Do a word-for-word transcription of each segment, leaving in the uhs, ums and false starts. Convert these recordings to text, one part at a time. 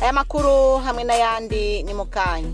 aya makuru hamwe n'ayandi ni mukanya.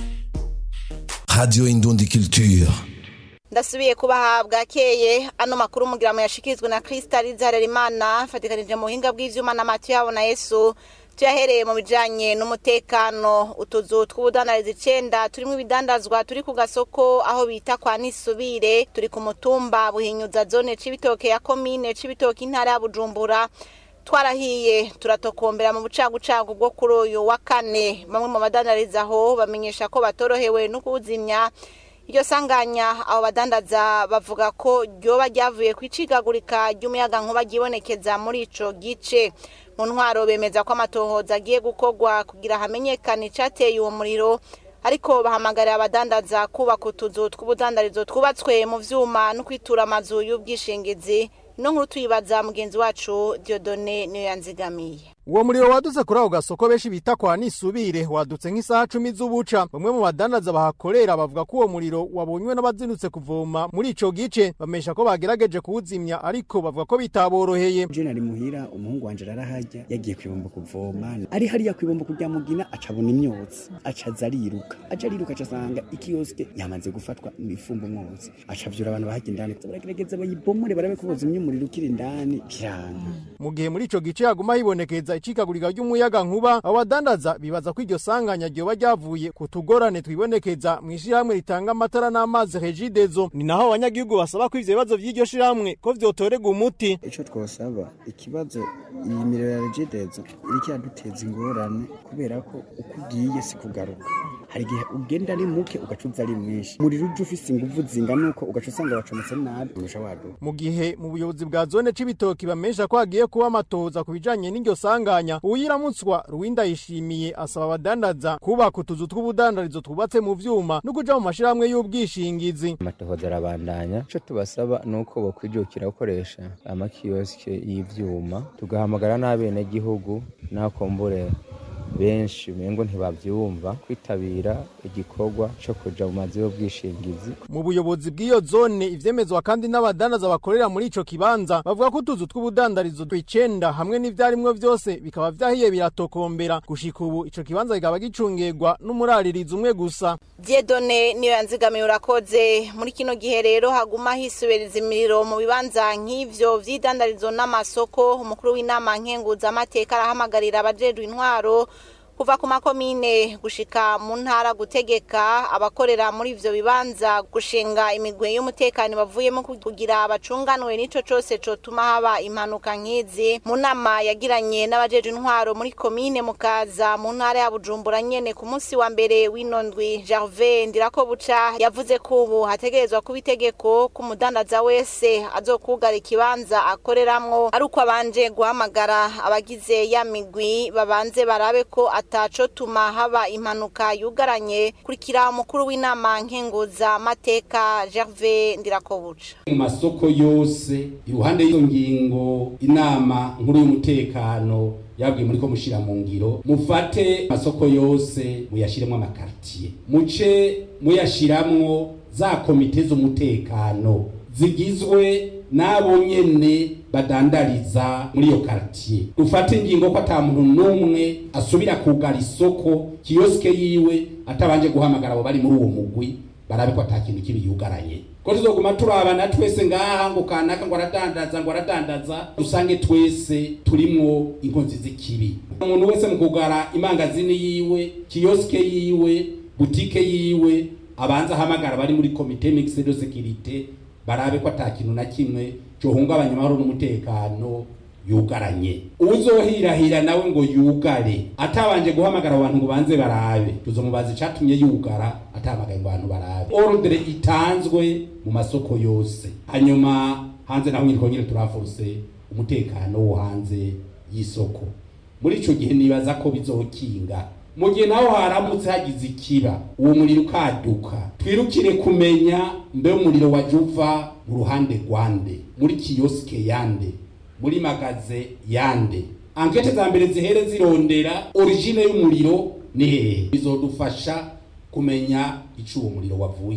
Radio Indundi Culture. Ndasubiye kubahabwa keye ano makuru mugira mu yashikizwe na Crystal Zarerimana fatikanije mu hinga bw'ivyuma na Mathieu na Yesu. Tuyahereye mu bijanye n'umutekano utuzu tw'ubudandaza icenda turimo ibidandazwa turi ku gasoko aho bita kwa Nisubire turi ku mutumba Buhinyuza zone Cibitoke ya commune Cibitoke intara ya Bujumbura. Twarahiye turatokombera mu bucagucagu bwo kuri uyu wa kane. Bamwe mu badandariza aho bamenyesha ko batorohewe no kuzimya iryo sanganya. Abo badandaza bavuga ko ryoba ryavuye kwicigagurika ry'umuyaga nkuba gibonekeza muri ico gice. Mu ntwaro bemeza ko amatohoza agiye gukorwa kugira hamenyekane icateye uwo muriro, ariko bahamagarira abadandaza kubaka utuzu tw'ubudandarizo twubatswe mu vyuma no kwitura amazu y'ubwishingizi. No nkuru tuyibaza mugenzi wacu Dieudonné niyo yanzigamiye. Uwo muriro waduze kuri aho gasoko beshi bita kwa Nisubire wadutse nk'isaha cumi z'ubuca. Bamwe mu badandaza bahakorera bavuga ko uwo muriro wabonywe n'abazinutse kuvoma muri ico gice, bamesha ko bagerageje kuwuzimya ariko bavuga ko bitaboroheye. Je nari muhira umuhungu wanje arahajya yagiye kwibomba kuvoma, ari hariya kwibomba kujya mugina acabona imyotsi, acaza ariruka aca ariruka acasanga ikioske yamaze gufatwa n'ifumbo mwotsi, acavyura abantu bahagindana baragerageza bayibomore barabe kuboza imyumuriro ukiri indani kiranga. Mu gihe muri ico gice haguma hibonekeza icikagurika ry'umuyaga nkuba, abadandaza bibaza ko iryo sanganya ryoba ryavuye kutugorane twibonekeza mu ishirahamwe ritanga amatara n'amazi Regideso. Ni naho abanyagihugu basaba ko ivyo bibazo vy'iryo shirahamwe ko vyotorega umuti. Ico twosaba ikibazo iyi miriro ya Regideso iriki yaduteza ingorane kubera ko ukugiye si kugaruka. Hari gihe ugenda ari muke ugacuza ari mwinshi, muri ruje ufise inguvu zingana uko ugacusanga bacometse nabi urusha wadu. Mu gihe mu buyobozi bwa zone Cibitoke bamesha ko hagiye kuba amatoza kubijanye n'iryo sanganya, uyiramutswa Ruwinda yishimiye asaba abadandaza kubaka utuzu tw'ubudandarizo twubatse mu vyuma no kuja mu mashirahamwe y'ubwishingizi. Amatohoza arabandanya, ico tubasaba nuko bo kwijukira gukoresha amakioske y'ivyuma, tugahamagara n'abene gihugu nakombure benshi mengo ntibavyumva kwitabira igikorwa cyo kuja mu mazi y'ubwishingizi. Mu buyobozi bw'iyo zone ivyemezwa kandi n'abadandaza bakorera muri ico kibanza bavuga ko utuzu tw'ubudandarizo tw'icenda hamwe n'ivyarimwe vyose bikaba vyahiye biratokombera. Gushika ubu ico kibanza kikaba gicungerwa n'umuraririzi umwe gusa. Dieudonné niyo yanzigamiye urakoze. Muri kino gihe rero haguma hisubiriza imiriro mu bibanza nk'ivyo vy'idandarizo n'amasoko. Umukuru w'inama nkenguza amateka arahamagarira abajejwe intwaro kuva ku makomine gushika mu ntara gutegeka abakorera muri ivyo bibanza gushinga imigwe y'umutekano bavuyemo kugira abacunganwe n'ico cose cotuma haba impanuka nk'izi. Mu nama yagiranye n'abajeje intwaro muri komine Mukaza mu ntara ya Bujumbura nyene ku munsi wa mbere w'inondwi, Gervais Ndirakobuca yavuze ko ubu hategerezwa kuba itegeko ku mudandaza wese azokugara ikibanza akoreramwo ari uko abanje guhamagara abagize ya migwi babanze barabe ko ataco tuma haba impanuka yugaranye. Kurikira umukuru w'inama nkenguza amateka Gervais Ndirakobuca. Mu masoko yose iruhande y'izo ngingo inama nkuru y'umutekano yabwiye muri ko mushira mu ngiro mufate masoko yose muyashiremo amakartier, muce muyashiramwo za komite z'umutekano zigizwe nabo nyene badandariza muri yo quartier. Ufate ingingo ko ata muntu numwe asubira kugara isoko kioske yiwe atabanje guhamagara abo bari muri uwo mugwi barabe ko atakintu kibi yugaranye. Ko tuzoguma turabana twese ngaha ngo kanaka ngo aradandaza ngo aradandaza usange twese turimwo inkonzi z'ikibi. Umuntu wese mu kugara imangazini yiwe kioske yiwe boutique yiwe abanza hamagara bari muri comité mixte de sécurité barabe ko atakintu na kimwe cyo hungabanya amahoro n'umutekano yugaranye. Uzohirahira nawe ngo yugare atabanje guhamagara abantu ngo banze barabe, tuzomubaza icatumye yugara atamagaye ngo abantu barabe. Ordre itanzwe mu masoko yose, hanyuma hanze naho nyiriko nyire turafuse umutekano wo hanze y'isoko. Muri ico gihe nibaza ko bizokinga. Mu gihe naho haramutse hagize ikiba uwo muriro ukaduka, twirukire kumenya mbe umuriro wajuva mu ruhande rwande, muri kioske yande, muri magaze yande. Ankete za mbere zihere zirondera origine y'umuriro ni hehe, bizodufasha kumenya ico uwo muriro wavuyeko.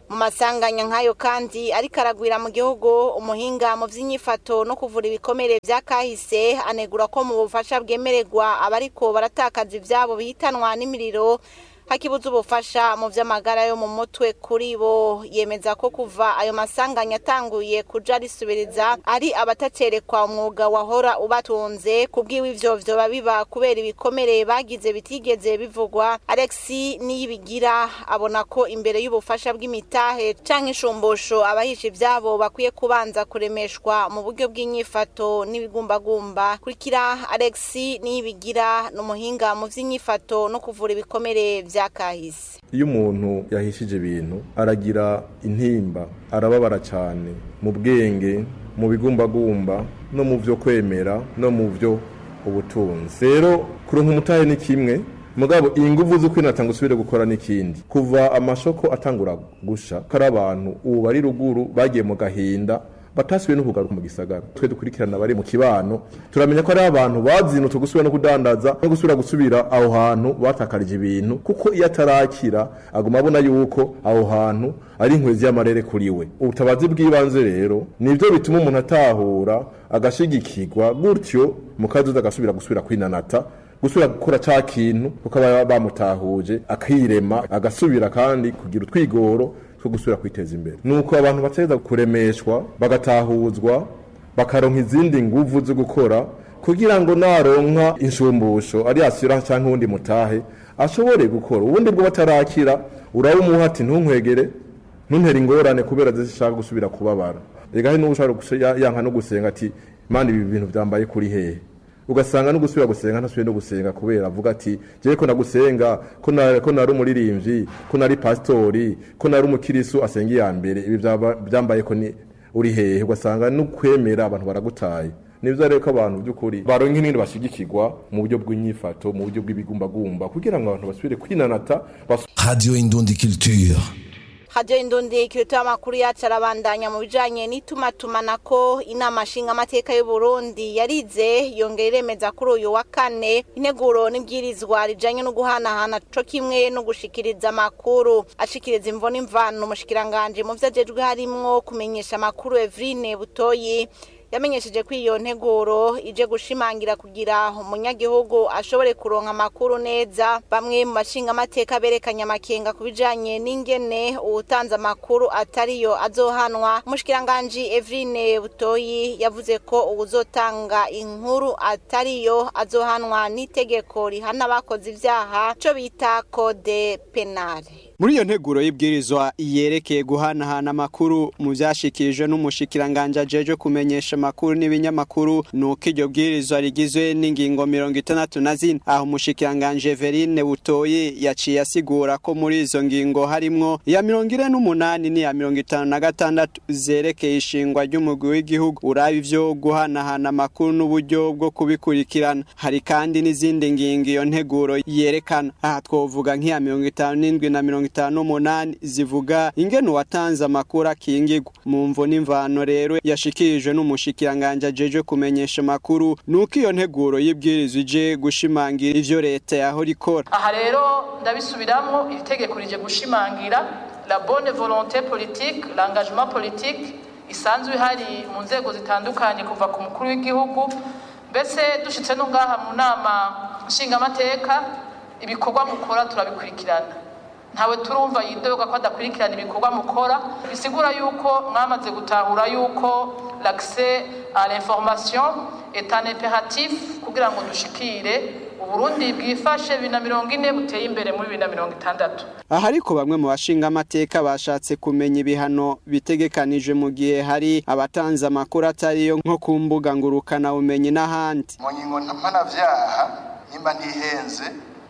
mu masanganya nk'ayo kandi ariko aragwira mu gihugu umuhinga mu vy'inyifato no kuvura ibikomere vya kahise anegura ko mu bufasha bwemererwa abariko baratakaza ivyabo bihitanwa n'imiriro hakibuza ubufasha mu vy'amagara yo mu mutwe kuri bo. Yemeza ko kuva ayo masanganya atanguye kuja risubiriza ari abatacerekwa umwuga wahora ubatunze kubwiwe ivyo vyoba biba kubera ibikomere bagize bitigeze bivugwa. Alexis Niyibigira abona ko imbere y'ubufasha bw'imitahe canke inshumbusho abahisha ivyabo bakwiye kubanza kuremeshwa mu buryo bw'inyifato n'ibigumbagumba. Kurikira Alexis Niyibigira n'umuhinga mu vy'inyifato no kuvura ibikomere vyakahise. Iyo umuntu yahishije ibintu aragira intimba, arababara cyane mu bwenge, mu bigumbagumba no mu byo kwemera no mu byo ubutunzi. Rero kuronka umutahe ni kimwe, mugabo iyi nguvu zo kwinatanga usubire gukora n'ikindi. Kuva amashoko atangura gusha kari abantu ubu bari ruguru bagiye mu gahinda batasubiye no kugaruka mu gisagara. Twe dukurikirana bari mu kibano turamenya ko ari abantu bazinutse gusubira no kudandaza no gusubira gusubira aho hantu batakarije ibintu, kuko iyo atarakira aguma abona yuko aho hantu ari inkwezi y'amarere kuri we. Ubutabazi bw'ibanze rero nivyo bituma umuntu atahura agashigikirwa gutyo mu kazoza agasubira gusubira kwinanata, gusubira gukora ca kintu kuko bamutahuje akirema agasubira kandi kugira utwigoro gusubira kwiteza imbere. Nuko abantu bateza kuremeshwa bagatahuzwa bakaronka izindi nguvu zo gukora kugira ngo naronka inshumbusho ari asira cyangwa undi mutahe ashobore gukora. Ubundi bwo batarakira urabumuha ati ntunkwegere ntuntera ingorane kubera zishaka gusubira kubabara. Ega he n'ushaka yanka no gusenga ati mani ibi bintu byambaye kuri hehe, ugasanga no gusubira gusenga ntasubiye no gusenga kubera avuga ati jewe ko nagusenga ko na ko nari umuririmbyi ko nari pastori ko nari umukirisu asenga ya mbere ibi byambaye ko ni uri hehe. Ugasanga no kwemera abantu baragutaye. Nivyo rero ko abantu by'ukuri baronke n'indi bashigikirwa mu buryo bw'inyifato mu buryo bw'ibigumbagumba kugira ngo abantu basubire kwinanata. Radio Indundi Culture. Radio Indundi Culture amakuru yacu arabandanya mu bijanye n'itumatumanako. Inama nshinga amateka y'u Burundi yarize yongera iremeza kuri uyu wa kane integuro n'ibwirizwa rijanye no guhanahana co kimwe no gushikiriza amakuru. Ashikiriza imvo n'imvano umushikiranganje mu vyajejwe harimwo kumenyesha amakuru Evrine Butoyi yamenyesheje ko iyo nteguro ije gushimangira kugira umunyagihugu ashobore kuronka amakuru neza. Bamwe mu bashinga amateka berekanya amakenga kubijanye n'ingene utanze amakuru atariyo azohanwa. Umushikiranganje Evrine Butoyi yavuze ko uzotanga inkuru atariyo azohanwa n'itegeko rihana abakoze ivyaha co bita code penale. Muri iyo nteguro y'ibwirizwa yerekeye guhanahana amakuru mu vyashikirije n'umushikiranganje ajeje kumenyesha amakuru n'ibinyamakuru nuko iryo bwirizwa rigizwe n'ingingo mirongo itandatu na zine. Aho umushikiranganje Evrine Butoyi yaciye asigura ko muri izo ngingo harimwo ya mirongo ine n'umunani n'iya mirongo itanu na gatandatu zerekeye ishingwa ry'umugwi w'igihugu uraba ivyo guhanahana amakuru n'uburyo bwo kubikurikirana. Hari kandi n'izindi ngingo iyo nteguro yerekana. Aha twovuga nk'iya mirongo itanu n'indwi na mirongo itanu n'umunani zivuga ingene watanze amakuru akingirwa. Mu mvo n'imvano rero yashikirije n'umushikiranganje ajeje kumenyesha amakuru nuko iyo nteguro y'ibwirizwa ije gushimangira ivyo leta yahora ikora. Aha rero ndabisubiramwo iri tegeko rije gushimangira la bonne volonté politique, l'engagement politique isanzwe hari mu nzego zitandukanye kuva ku mukuru w'igihugu. Mbese dushitse no ngaha mu nama nshinga amateka ibikorwa mukora turabikurikirana. Ntawe turumva yidoga ko adakurikirana ibikorwa mukora. Bisigura yuko mwamaze gutahura yuko l'accès à l'information est un impératif kugira ngo dushikire Uburundi bwifashe bibiri na mirongo ine buteye imbere muri bibiri na mirongo itandatu. Aha ariko bamwe mu bashinga amateka bashatse kumenya ibihano bitegekanije mu gihe hari abatanze amakuru atariyo nko ku mbuga ngurukana umenye n'ahandi. Mu ngingo mpanavyaha nimba ntihenze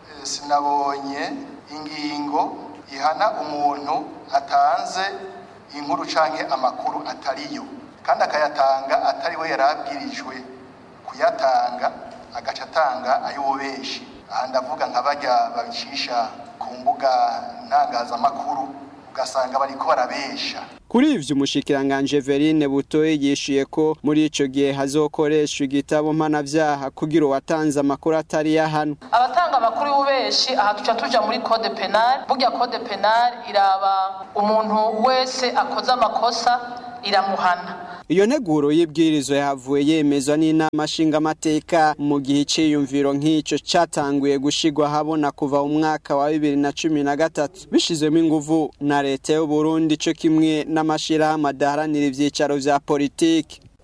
sinabonye ingingo ihana umuntu atanze inkuru canke amakuru atariyo kandi akayatanga atari we yarabwirijwe kuyatanga agaca atanga ay'ububeshi. Aha ndavuga nk'abajya babicisha ku mbuga ntangazamakuru ugasanga bariko barabesha. Kuri ivyo umushikiranganje Verine Butoyi yishuye ko muri ico gihe hazokoreshwa igitabo mpanavyaha kugira uwatanze amakuru atari yahano. Abatanga amakuru y'ubeshi aha tuca tuja muri code penal, burya code penal iraba umuntu wese akoze amakosa iramuhana. Iyo nteguro y'ibwirizwa yavuye yemezwa n'inama nshingamateka mu gihe iciyumviro nk'ico catanguye gushigwa habona kuva mu mwaka wa bibiri na cumi na gatatu bishizwemo inguvu na leta y'u Burundi co kimwe n'amashirahamwe adaharanira ivyicaro vya politiki.